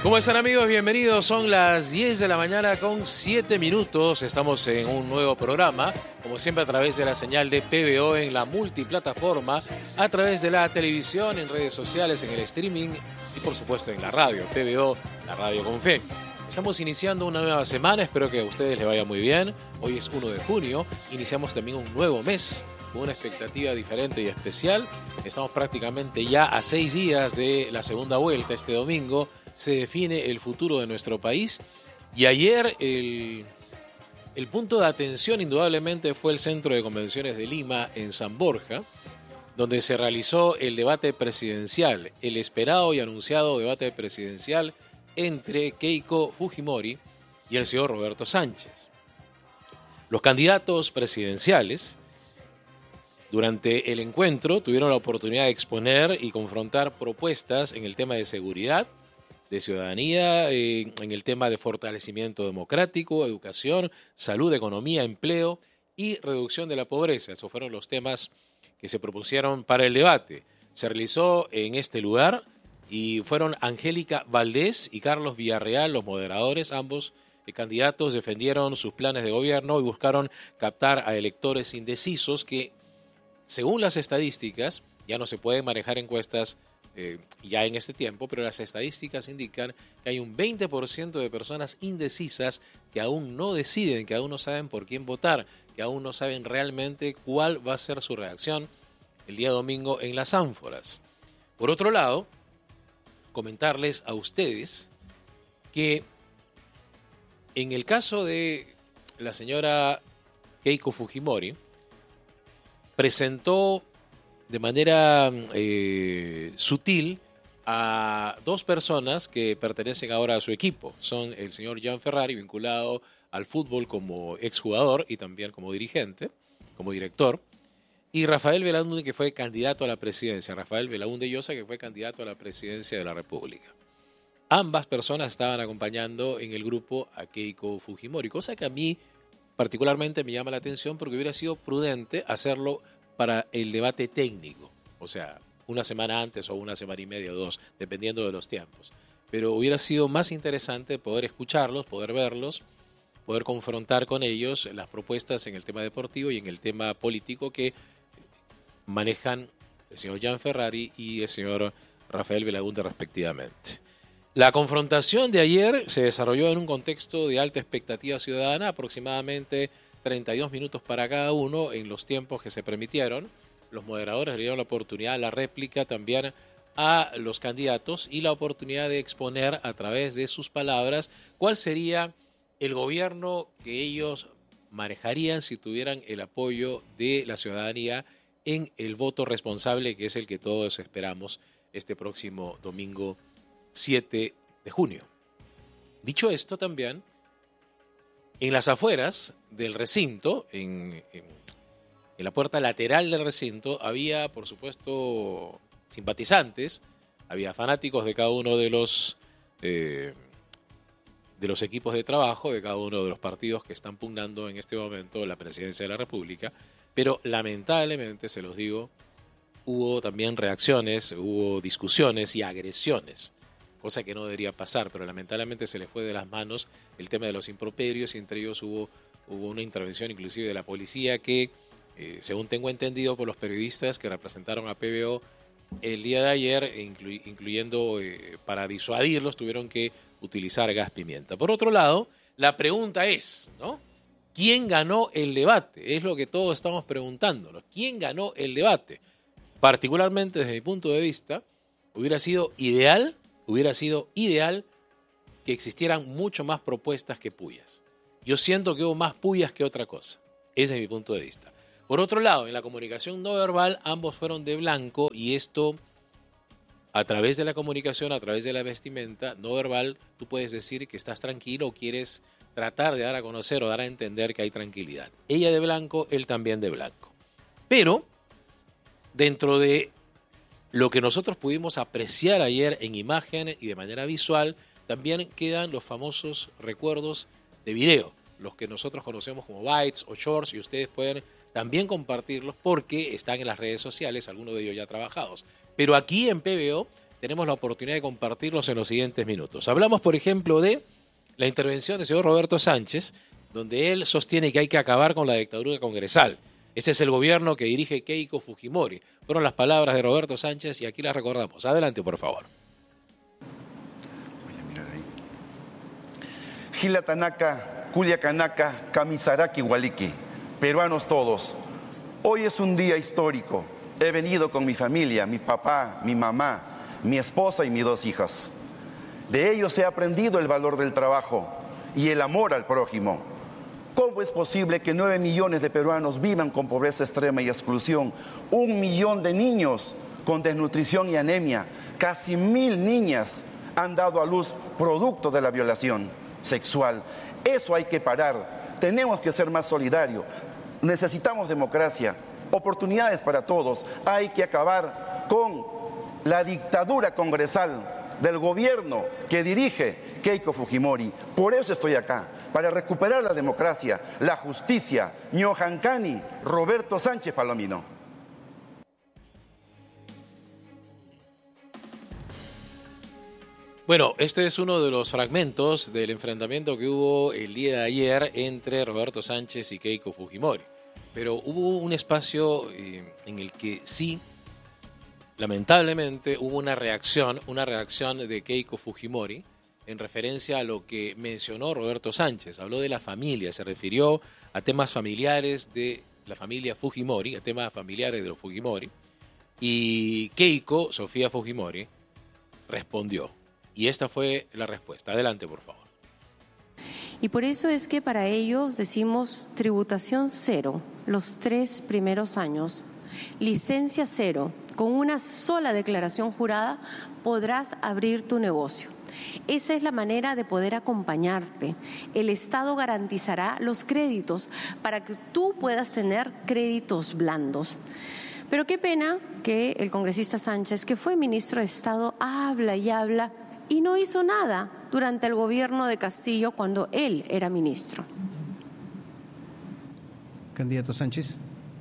¿Cómo están, amigos? Bienvenidos. Son las 10 de la mañana con 7 minutos. Estamos en un nuevo programa, como siempre a través de la señal de PBO en la multiplataforma, a través de la televisión, en redes sociales, en el streaming y por supuesto en la radio. PBO, la radio con fe. Estamos iniciando una nueva semana, espero que a ustedes les vaya muy bien. Hoy es 1 de junio, iniciamos también un nuevo mes con una expectativa diferente y especial. Estamos prácticamente ya a 6 días de la segunda vuelta. Este domingo se define el futuro de nuestro país y ayer el punto de atención indudablemente fue el Centro de Convenciones de Lima en San Borja, donde se realizó el debate presidencial, el esperado y anunciado debate presidencial entre Keiko Fujimori y el señor Roberto Sánchez. Los candidatos presidenciales durante el encuentro tuvieron la oportunidad de exponer y confrontar propuestas en el tema de seguridad, de ciudadanía, en el tema de fortalecimiento democrático, educación, salud, economía, empleo y reducción de la pobreza. Esos fueron los temas que se propusieron para el debate. Se realizó en este lugar y fueron Angélica Valdés y Carlos Villarreal los moderadores. Ambos candidatos defendieron sus planes de gobierno y buscaron captar a electores indecisos que, según las estadísticas, ya no se pueden manejar encuestas ya en este tiempo, pero las estadísticas indican que hay un 20% de personas indecisas que aún no deciden, que aún no saben por quién votar, que aún no saben realmente cuál va a ser su reacción el día domingo en las ánforas. Por otro lado, comentarles a ustedes que en el caso de la señora Keiko Fujimori, presentó de manera sutil a dos personas que pertenecen ahora a su equipo. Son el señor Gian Ferrari, vinculado al fútbol como exjugador y también como dirigente, como director, y Rafael Belaúnde, que fue candidato a la presidencia, Rafael Belaúnde Llosa, que fue candidato a la presidencia de la República. Ambas personas estaban acompañando en el grupo a Keiko Fujimori, cosa que a mí particularmente me llama la atención porque hubiera sido prudente hacerlo para el debate técnico, o sea, una semana antes o una semana y media o dos, dependiendo de los tiempos. Pero hubiera sido más interesante poder escucharlos, poder verlos, poder confrontar con ellos las propuestas en el tema deportivo y en el tema político que manejan el señor Gian Ferrari y el señor Rafael Belaúnde respectivamente. La confrontación de ayer se desarrolló en un contexto de alta expectativa ciudadana, aproximadamente 32 minutos para cada uno en los tiempos que se permitieron. Los moderadores le dieron la oportunidad, la réplica también a los candidatos y la oportunidad de exponer a través de sus palabras cuál sería el gobierno que ellos manejarían si tuvieran el apoyo de la ciudadanía en el voto responsable, que es el que todos esperamos este próximo domingo 7 de junio. Dicho esto, también en las afueras del recinto, en la puerta lateral del recinto, había, por supuesto, simpatizantes, había fanáticos de cada uno de los equipos de trabajo, de cada uno de los partidos que están pugnando en este momento la presidencia de la República, pero lamentablemente, se los digo, hubo también reacciones, hubo discusiones y agresiones, cosa que no debería pasar, pero lamentablemente se les fue de las manos el tema de los improperios y entre ellos hubo una intervención inclusive de la policía que, según tengo entendido por los periodistas que representaron a PBO el día de ayer, incluyendo para disuadirlos, tuvieron que utilizar gas pimienta. Por otro lado, la pregunta es, ¿no? ¿Quién ganó el debate? Es lo que todos estamos preguntándonos. ¿Quién ganó el debate? Particularmente desde mi punto de vista, hubiera sido ideal que existieran mucho más propuestas que pullas. Yo siento que hubo más pullas que otra cosa. Ese es mi punto de vista. Por otro lado, en la comunicación no verbal, ambos fueron de blanco y esto, a través de la comunicación, a través de la vestimenta no verbal, tú puedes decir que estás tranquilo o quieres tratar de dar a conocer o dar a entender que hay tranquilidad. Ella de blanco, él también de blanco. Pero, dentro de lo que nosotros pudimos apreciar ayer en imagen y de manera visual, también quedan los famosos recuerdos de video, los que nosotros conocemos como bytes o shorts, y ustedes pueden también compartirlos porque están en las redes sociales, algunos de ellos ya trabajados. Pero aquí en PBO tenemos la oportunidad de compartirlos en los siguientes minutos. Hablamos, por ejemplo, de la intervención del señor Roberto Sánchez, donde él sostiene que hay que acabar con la dictadura congresal. Ese es el gobierno que dirige Keiko Fujimori. Fueron las palabras de Roberto Sánchez y aquí las recordamos. Adelante, por favor. Voy a mirar ahí. Gila Tanaka, Kulia Kanaka, Kamisaraki Waliki, peruanos todos. Hoy es un día histórico. He venido con mi familia, mi papá, mi mamá, mi esposa y mis 2 hijas. De ellos he aprendido el valor del trabajo y el amor al prójimo. ¿Cómo es posible que 9 millones de peruanos vivan con pobreza extrema y exclusión? 1 millón de niños con desnutrición y anemia. Casi 1000 niñas han dado a luz producto de la violación sexual. Eso hay que parar. Tenemos que ser más solidarios. Necesitamos democracia, oportunidades para todos. Hay que acabar con la dictadura congresal del gobierno que dirige Keiko Fujimori. Por eso estoy acá, para recuperar la democracia, la justicia. Ñohancani, Roberto Sánchez Palomino. Bueno, este es uno de los fragmentos del enfrentamiento que hubo el día de ayer entre Roberto Sánchez y Keiko Fujimori. Pero hubo un espacio en el que sí, lamentablemente, hubo una reacción de Keiko Fujimori en referencia a lo que mencionó Roberto Sánchez. Habló de la familia, se refirió a temas familiares de la familia Fujimori, a temas familiares de los Fujimori. Y Keiko, Sofía Fujimori, respondió. Y esta fue la respuesta. Adelante, por favor. Y por eso es que para ellos decimos tributación cero los 3 primeros años, licencia cero, con una sola declaración jurada podrás abrir tu negocio. Esa es la manera de poder acompañarte. El Estado garantizará los créditos para que tú puedas tener créditos blandos. Pero qué pena que el congresista Sánchez, que fue ministro de Estado, habla y habla y no hizo nada durante el gobierno de Castillo cuando él era ministro. Candidato Sánchez.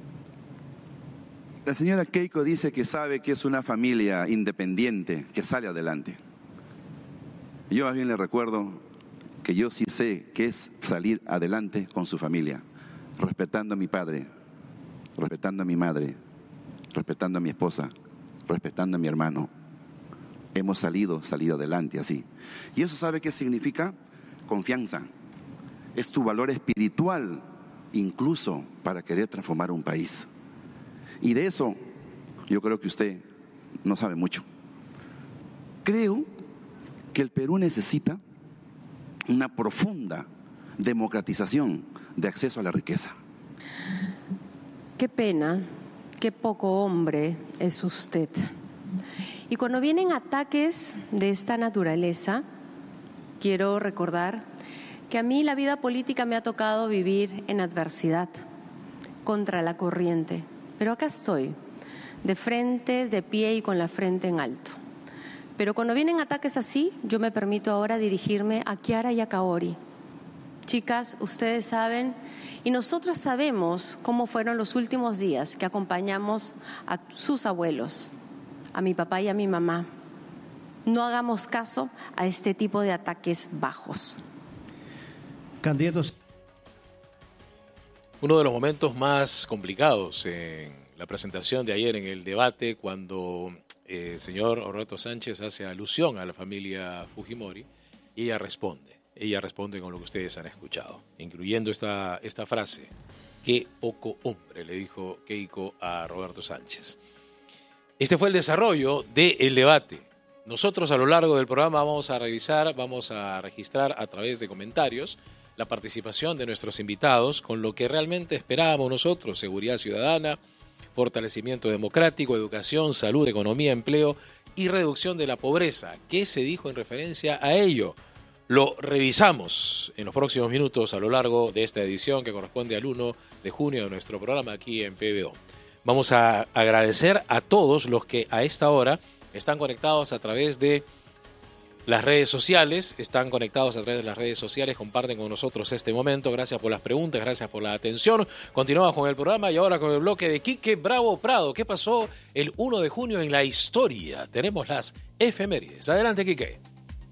La señora Keiko dice que sabe que es una familia independiente, que sale adelante. Yo más bien le recuerdo que yo sí sé qué es salir adelante con su familia, respetando a mi padre, respetando a mi madre, respetando a mi esposa, respetando a mi hermano. Hemos salido adelante así. ¿Y eso sabe qué significa? Confianza. Es tu valor espiritual, incluso para querer transformar un país. Y de eso yo creo que usted no sabe mucho. Creo que el Perú necesita una profunda democratización de acceso a la riqueza. Qué pena, qué poco hombre es usted. Y cuando vienen ataques de esta naturaleza, quiero recordar que a mí la vida política me ha tocado vivir en adversidad, contra la corriente. Pero acá estoy, de frente, de pie y con la frente en alto. Pero cuando vienen ataques así, yo me permito ahora dirigirme a Kiara y a Kaori. Chicas, ustedes saben, y nosotros sabemos cómo fueron los últimos días que acompañamos a sus abuelos, a mi papá y a mi mamá. No hagamos caso a este tipo de ataques bajos. Candidatos. Uno de los momentos más complicados en la presentación de ayer en el debate, cuando el señor Roberto Sánchez hace alusión a la familia Fujimori y ella responde con lo que ustedes han escuchado, incluyendo esta frase: qué poco hombre, le dijo Keiko a Roberto Sánchez. Este fue el desarrollo del debate. Nosotros a lo largo del programa vamos a registrar a través de comentarios la participación de nuestros invitados con lo que realmente esperábamos nosotros: seguridad ciudadana, fortalecimiento democrático, educación, salud, economía, empleo y reducción de la pobreza. ¿Qué se dijo en referencia a ello? Lo revisamos en los próximos minutos a lo largo de esta edición que corresponde al 1 de junio de nuestro programa aquí en PBO. Vamos a agradecer a todos los que a esta hora están conectados a través de Las redes sociales, están conectados a través de las redes sociales, comparten con nosotros este momento. Gracias por las preguntas, gracias por la atención. Continuamos con el programa y ahora con el bloque de Quique Bravo Prado. ¿Qué pasó el 1 de junio en la historia? Tenemos las efemérides. Adelante, Quique.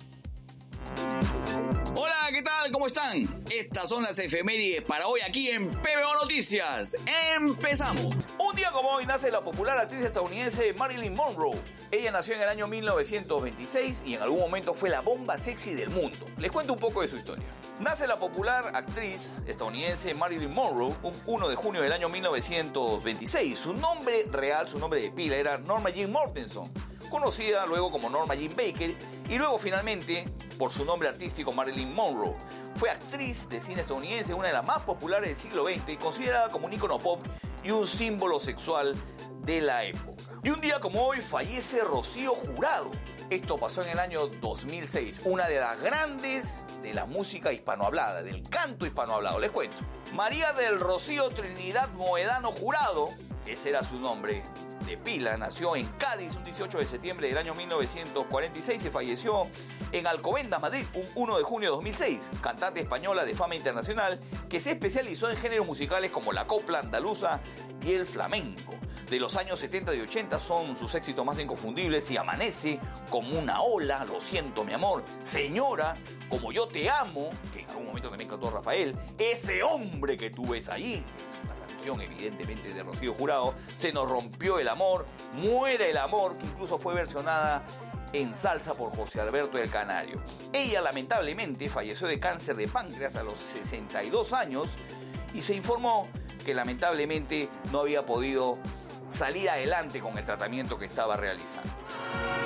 Hola, ¿qué tal? ¿Cómo están? Estas son las efemérides para hoy aquí en PBO Noticias. ¡Empezamos! Un día como hoy nace la popular actriz estadounidense Marilyn Monroe. Ella nació en el año 1926 y en algún momento fue la bomba sexy del mundo. Les cuento un poco de su historia. Nace la popular actriz estadounidense Marilyn Monroe un 1 de junio del año 1926. Su nombre real, su nombre de pila era Norma Jean Mortenson, conocida luego como Norma Jean Baker y luego finalmente por su nombre artístico Marilyn Monroe. Fue actriz de cine estadounidense, una de las más populares del siglo XX, considerada como un ícono pop y un símbolo sexual de la época. Y un día como hoy fallece Rocío Jurado. Esto pasó en el año 2006, una de las grandes de la música hispanohablada, del canto hispanohablado. Les cuento. María del Rocío Trinidad Moedano Jurado, ese era su nombre de pila, nació en Cádiz un 18 de septiembre del año 1946 y falleció en Alcobendas, Madrid, un 1 de junio de 2006. Cantante española de fama internacional que se especializó en géneros musicales como la copla andaluza y el flamenco. De los años 70 y 80 son sus éxitos más inconfundibles: Si amanece, Como una ola, Lo siento mi amor, Señora, Como yo te amo, que en algún momento también cantó Rafael, Ese hombre que tú ves allí, es una canción evidentemente de Rocío Jurado, Se nos rompió el amor, Muere el amor, que incluso fue versionada en salsa por José Alberto del Canario. Ella lamentablemente falleció de cáncer de páncreas a los 62 años y se informó que lamentablemente no había podido salir adelante con el tratamiento que estaba realizando.